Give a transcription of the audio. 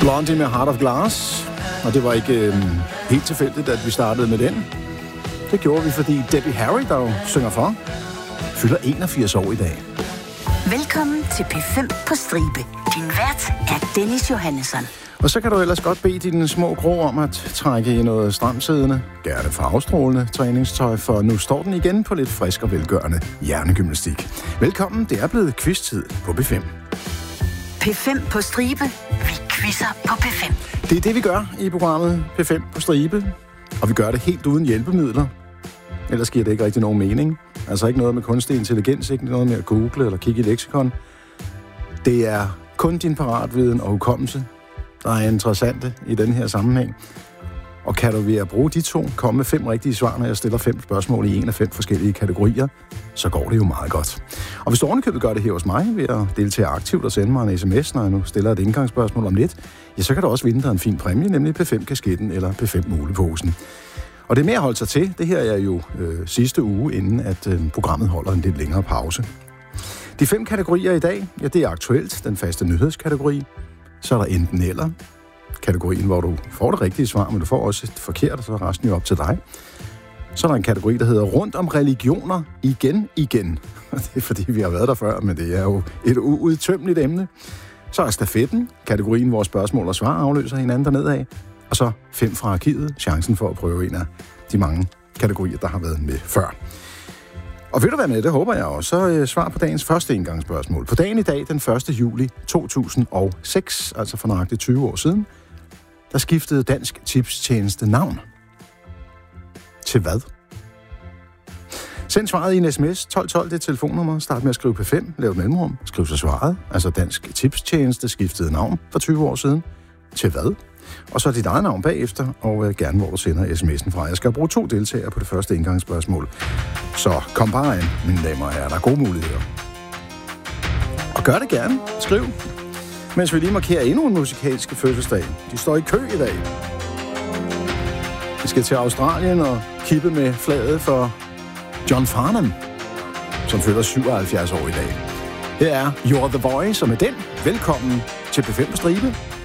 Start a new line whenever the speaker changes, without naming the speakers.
Blondie med Heart of Glass. Og det var ikke helt tilfældigt, at vi startede med den. Det gjorde vi, fordi Debbie Harry, der jo synger for, fylder 81 år i dag.
Velkommen til P5 på stribe. Din vært er Dennis Johannesson.
Og så kan du ellers godt bede dine små grå om at trække i noget stramsiddende, gerne farvestrålende træningstøj, for nu står den igen på lidt frisk og velgørende hjernegymnastik. Velkommen, det er blevet quiz-tid på P5.
P5 på stribe. Vi quizzer på P5.
Det er det, vi gør i programmet P5 på stribe, og vi gør det helt uden hjælpemidler. Ellers giver det ikke rigtig nogen mening. Altså ikke noget med kunstig intelligens, ikke noget med at google eller kigge i leksikon. Det er kun din paratviden og hukommelse, der er interessante i den her sammenhæng. Og kan du ved at bruge de to komme med 5 rigtige svar, når jeg stiller 5 spørgsmål i en af 5 forskellige kategorier, så går det jo meget godt. Og hvis du ovenikøbet gør det her hos mig ved at deltage aktivt og sende mig en sms, når jeg nu stiller et indgangsspørgsmål om lidt, ja, så kan du også vinde dig en fin præmie, nemlig P5-kasketten eller P5-muleposen. Og det er mere at holde sig til. Det her er jo sidste uge, inden at programmet holder en lidt længere pause. De 5 kategorier i dag, ja, det er aktuelt, den faste nyhedskategori. Så er der enten eller kategorien, hvor du får det rigtige svar, men du får også et forkert, så er resten jo op til dig. Så er der en kategori, der hedder rundt om religioner igen. Det er fordi, vi har været der før, men det er jo et uudtømmeligt emne. Så er stafetten, kategorien, hvor spørgsmål og svar afløser hinanden dernede af. Og så 5 fra arkivet, chancen for at prøve en af de mange kategorier, der har været med før. Og vil du være med, det håber jeg også, så svar på dagens første indgangsspørgsmål. På dagen i dag, den 1. juli 2006, altså for nøjagtigt 20 år siden, der skiftede Dansk Tipstjeneste navn. Til hvad? Send svaret i en sms, 1212, det er telefonnummer, start med at skrive P5, lav et mellemrum, skriv så svaret, altså Dansk Tipstjeneste skiftede navn for 20 år siden. Til hvad? Og så dit eget navn bagefter, og gerne hvor du sender sms'en fra. Jeg skal bruge 2 deltagere på det første indgangsspørgsmål. Så kom bare ind, mine damer og herrer, der er gode muligheder. Og gør det gerne. Skriv. Mens vi lige markerer endnu en musikalsk fødselsdag. De står i kø i dag. Vi skal til Australien og kippe med flaget for John Farnham, som fylder 77 år i dag. Her er You're the Voice, og med den, velkommen til P5 på stribe.